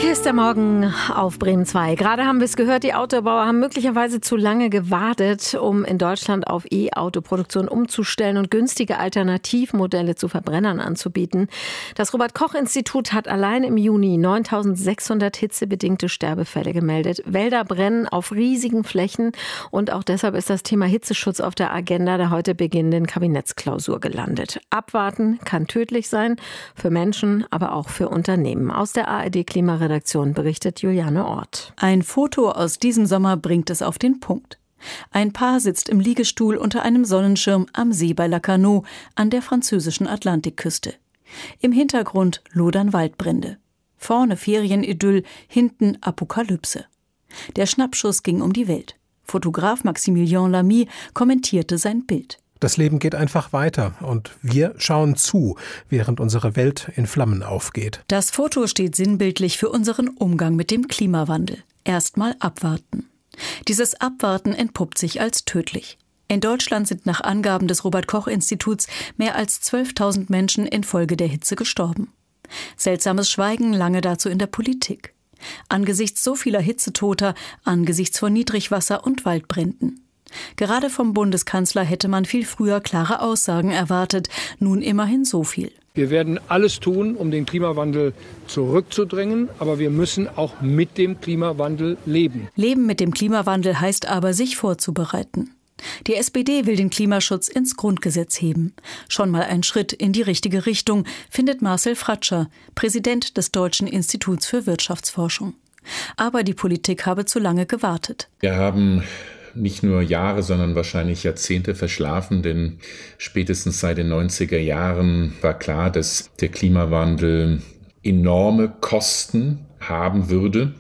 Hier ist der Morgen auf Bremen 2. Gerade haben wir es gehört, die Autobauer haben möglicherweise zu lange gewartet, um in Deutschland auf E-Auto-Produktion umzustellen und günstige Alternativmodelle zu Verbrennern anzubieten. Das Robert-Koch-Institut hat allein im Juni 9.600 hitzebedingte Sterbefälle gemeldet. Wälder brennen auf riesigen Flächen und auch deshalb ist das Thema Hitzeschutz auf der Agenda der heute beginnenden Kabinettsklausur gelandet. Abwarten kann tödlich sein, für Menschen, aber auch für Unternehmen. Aus der ARD-Klimaredaktion berichtet Juliane Ort. Ein Foto aus diesem Sommer bringt es auf den Punkt. Ein Paar sitzt im Liegestuhl unter einem Sonnenschirm am See bei Lacanau an der französischen Atlantikküste. Im Hintergrund lodern Waldbrände. Vorne Ferienidyll, hinten Apokalypse. Der Schnappschuss ging um die Welt. Fotograf Maximilien Lamy kommentierte sein Bild. Das Leben geht einfach weiter und wir schauen zu, während unsere Welt in Flammen aufgeht. Das Foto steht sinnbildlich für unseren Umgang mit dem Klimawandel. Erstmal abwarten. Dieses Abwarten entpuppt sich als tödlich. In Deutschland sind nach Angaben des Robert-Koch-Instituts mehr als 12.000 Menschen infolge der Hitze gestorben. Seltsames Schweigen lange dazu in der Politik. Angesichts so vieler Hitzetoter, angesichts von Niedrigwasser und Waldbränden. Gerade vom Bundeskanzler hätte man viel früher klare Aussagen erwartet, nun immerhin so viel. Wir werden alles tun, um den Klimawandel zurückzudrängen, aber wir müssen auch mit dem Klimawandel leben. Leben mit dem Klimawandel heißt aber, sich vorzubereiten. Die SPD will den Klimaschutz ins Grundgesetz heben. Schon mal ein Schritt in die richtige Richtung, findet Marcel Fratscher, Präsident des Deutschen Instituts für Wirtschaftsforschung. Aber die Politik habe zu lange gewartet. Wir haben nicht nur Jahre, sondern wahrscheinlich Jahrzehnte verschlafen, denn spätestens seit den 90er Jahren war klar, dass der Klimawandel enorme Kosten haben würde.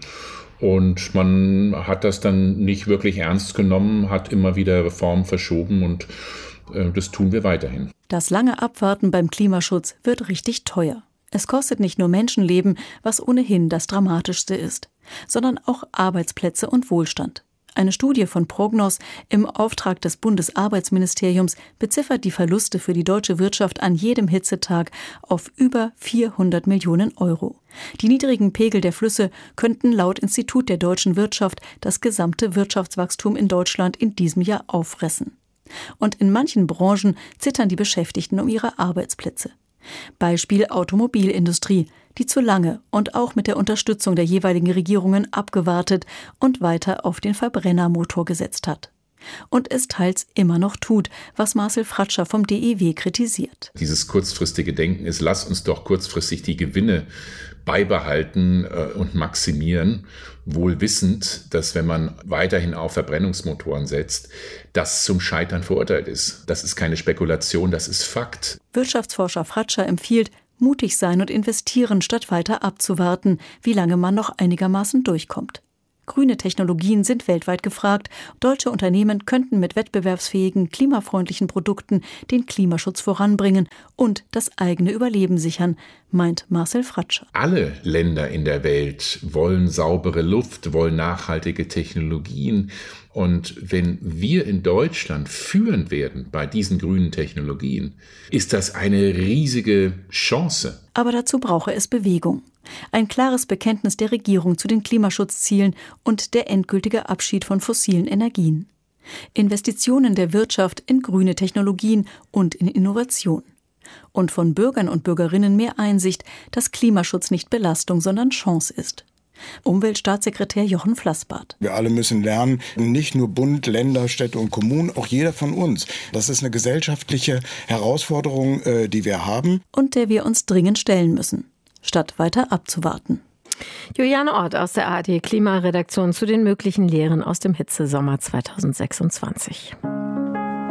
Und man hat das dann nicht wirklich ernst genommen, hat immer wieder Reformen verschoben und das tun wir weiterhin. Das lange Abwarten beim Klimaschutz wird richtig teuer. Es kostet nicht nur Menschenleben, was ohnehin das Dramatischste ist, sondern auch Arbeitsplätze und Wohlstand. Eine Studie von Prognos im Auftrag des Bundesarbeitsministeriums beziffert die Verluste für die deutsche Wirtschaft an jedem Hitzetag auf über 400 Millionen Euro. Die niedrigen Pegel der Flüsse könnten laut Institut der deutschen Wirtschaft das gesamte Wirtschaftswachstum in Deutschland in diesem Jahr auffressen. Und in manchen Branchen zittern die Beschäftigten um ihre Arbeitsplätze. Beispiel Automobilindustrie, die zu lange und auch mit der Unterstützung der jeweiligen Regierungen abgewartet und weiter auf den Verbrennermotor gesetzt hat. Und es teils immer noch tut, was Marcel Fratscher vom DEW kritisiert. Dieses kurzfristige Denken ist, lass uns doch kurzfristig die Gewinne beibehalten und maximieren, wohl wissend, dass wenn man weiterhin auf Verbrennungsmotoren setzt, das zum Scheitern verurteilt ist. Das ist keine Spekulation, das ist Fakt. Wirtschaftsforscher Fratscher empfiehlt, mutig sein und investieren, statt weiter abzuwarten, wie lange man noch einigermaßen durchkommt. Grüne Technologien sind weltweit gefragt. Deutsche Unternehmen könnten mit wettbewerbsfähigen, klimafreundlichen Produkten den Klimaschutz voranbringen und das eigene Überleben sichern, meint Marcel Fratscher. Alle Länder in der Welt wollen saubere Luft, wollen nachhaltige Technologien. Und wenn wir in Deutschland führend werden bei diesen grünen Technologien, ist das eine riesige Chance. Aber dazu brauche es Bewegung. Ein klares Bekenntnis der Regierung zu den Klimaschutzzielen und der endgültige Abschied von fossilen Energien. Investitionen der Wirtschaft in grüne Technologien und in Innovation. Und von Bürgern und Bürgerinnen mehr Einsicht, dass Klimaschutz nicht Belastung, sondern Chance ist. Umweltstaatssekretär Jochen Flassbart. Wir alle müssen lernen, nicht nur Bund, Länder, Städte und Kommunen, auch jeder von uns. Das ist eine gesellschaftliche Herausforderung, die wir haben. Und der wir uns dringend stellen müssen, statt weiter abzuwarten. Juliane Ort aus der ARD Klimaredaktion zu den möglichen Lehren aus dem Hitzesommer 2026.